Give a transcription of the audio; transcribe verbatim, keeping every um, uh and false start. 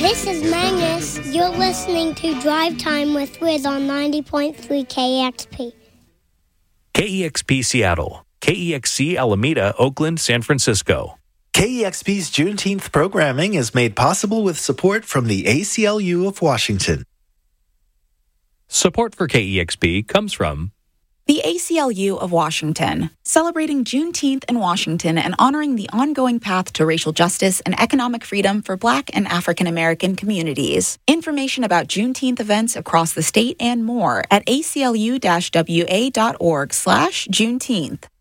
This is Magnus. You're listening to Drive Time with Wiz on ninety point three K E X P. K E X P Seattle, K E X C Alameda, Oakland, San Francisco. K E X P's Juneteenth programming is made possible with support from the A C L U of Washington. Support for K E X P comes from the A C L U of Washington, celebrating Juneteenth in Washington and honoring the ongoing path to racial justice and economic freedom for Black and African American communities. Information about Juneteenth events across the state and more at A C L U W A dot org slash Juneteenth.